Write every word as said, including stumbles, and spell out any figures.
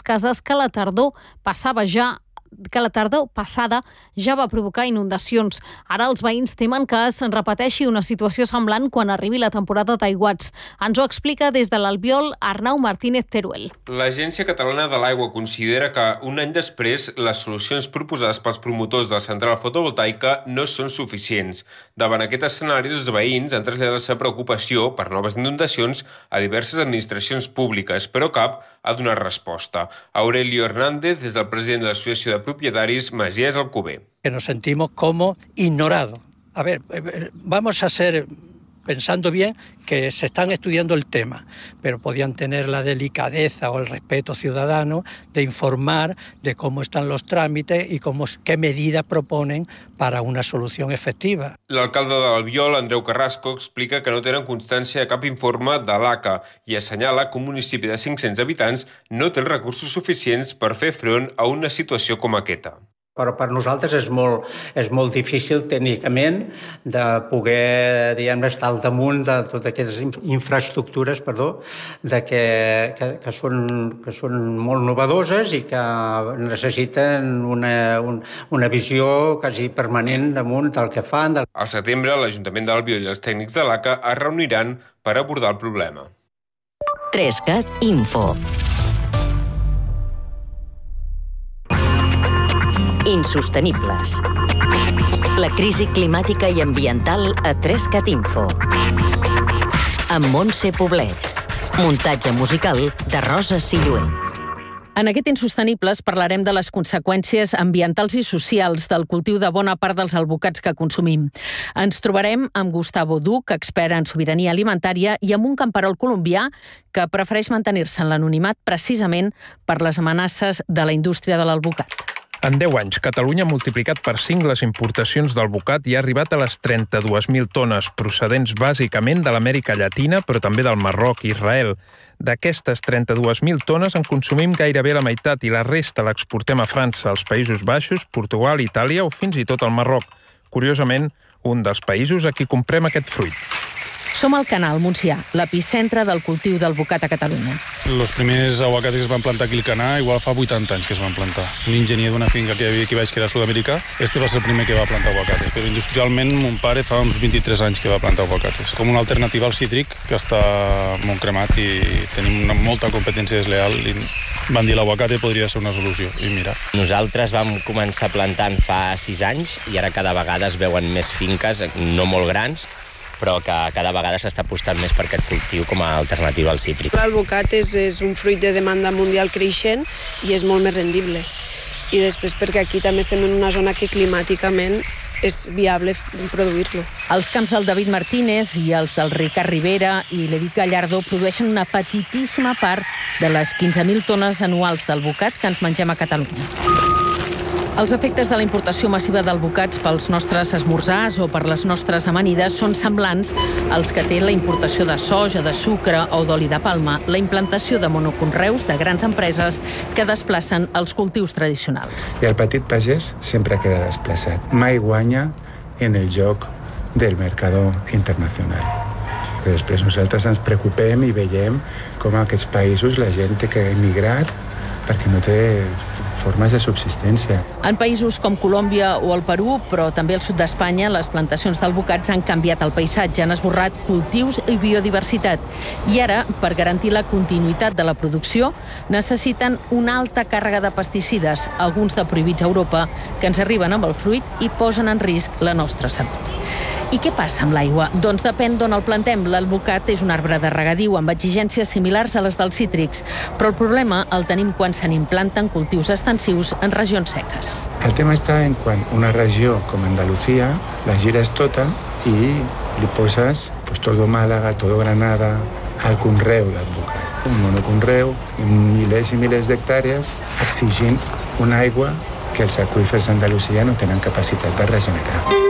cases que la tardor passava ja que la tardor passada ja va provocar inundacions. Ara els veïns temen que es repeteixi una situació semblant quan arribi la temporada d'aiguats. Ens ho explica des de l'Albiol Arnau Martínez Teruel. L'Agència Catalana de l'Aigua considera que un any després les solucions proposades pels promotors de la central fotovoltaica no són suficients. Davant aquest escenari, els veïns han traslladat la seva preocupació per noves inundacions a diverses administracions públiques, però cap ha donat resposta. Aurelio Hernández, des del president de l'Associació de Propietaris Masies Alcover. Que nos sentimos como ignorados. A ver, vamos a ser, pensando bien, que se están estudiando el tema, pero podían tener la delicadeza o el respeto ciudadano de informar de cómo están los trámites y cómo, qué medidas proponen para una solución efectiva. L'alcalde de l'Albiol, Andreu Carrasco, explica que no tenen constància de cap informe de l'A C A i assenyala que un municipi de cinc-cents habitants no té els recursos suficients per fer front a una situació com aquesta. Però per nosaltres és molt, és molt difícil tècnicament de poder, diguem, estar al damunt de totes aquestes infraestructures, perdó, de que, que, que, són, que són molt novedoses i que necessiten una, un, una visió quasi permanent damunt del que fan. Del... Al setembre, l'Ajuntament d'Albiol i els tècnics de l'A C A es reuniran per abordar el problema. Trescat Info. Insostenibles. La crisi climàtica i ambiental a Trescat Info. Amb Montse Poblet. Muntatge musical de Rosa Silluer. En aquest Insostenibles parlarem de les conseqüències ambientals i socials del cultiu de bona part dels alvocats que consumim. Ens trobarem amb Gustavo Duch, expert en sobirania alimentària, i amb un camperol colombià que prefereix mantenir-se en l'anonimat precisament per les amenaces de la indústria de l'alvocat. En deu anys, Catalunya ha multiplicat per cinc les importacions d'alvocat i ha arribat a les trenta-dues mil tones, procedents bàsicament de l'Amèrica Llatina, però també del Marroc i Israel. D'aquestes trenta-dues mil tones en consumim gairebé la meitat i la resta l'exportem a França, als Països Baixos, Portugal, Itàlia o fins i tot al Marroc. Curiosament, un dels països a qui comprem aquest fruit. Som al Canal, Montsià, l'epicentre del cultiu d'alvocat a Catalunya. Els primers aguacates que es van plantar aquí al Canà, igual fa vuitanta anys que es van plantar. Un enginyer d'una finca que hi havia aquí baix, que era sud-americà, este va ser el primer que va plantar aguacates. Però industrialment, mon pare fa uns vint-i-tres anys que va plantar aguacates. Com una alternativa al cítric, que està molt cremat i tenim una, molta competència desleal. I van dir l'aguacate podria ser una solució. I mira. Nosaltres vam començar plantant fa sis anys i ara cada vegada es veuen més finques, no molt grans, però que cada vegada s'està apostant més per aquest cultiu com a alternativa al cítric. L'alvocat és, és un fruit de demanda mundial creixent i és molt més rendible. I després perquè aquí també estem en una zona que climàticament és viable produir-lo. Els camps del David Martínez i els del Ricard Rivera i l'Edith Gallardo produeixen una petitíssima part de les quinze mil tones anuals d'alvocat que ens mengem a Catalunya. Els efectes de la importació massiva d'alvocats pels nostres esmorzars o per les nostres amanides són semblants als que té la importació de soja, de sucre o d'oli de palma, la implantació de monoconreus de grans empreses que desplacen els cultius tradicionals. I el petit pagès sempre queda desplaçat. Mai guanya en el joc del mercado internacional. Que després nosaltres ens preocupem i veiem com a aquests països la gent té que emigrar perquè no té formes de subsistència. En països com Colòmbia o el Perú, però també al sud d'Espanya, les plantacions d'alvocats han canviat el paisatge, han esborrat cultius i biodiversitat. I ara, per garantir la continuïtat de la producció, necessiten una alta càrrega de pesticides, alguns de prohibits a Europa, que ens arriben amb el fruit i posen en risc la nostra salut. I què passa amb l'aigua? Doncs depèn d'on el plantem. L'alvocat és un arbre de regadiu amb exigències similars a les dels cítrics, però el problema el tenim quan se n'implanten cultius extensius en regions seques. El tema està en quan una regió com Andalucía la gires tota i li poses pues, todo Málaga, todo Granada, al conreu d'alvocat. Un monoconreu, milers i milers d'hectàrees, exigint una aigua que els aqüífers d'Andalusia no tenen capacitat de regenerar.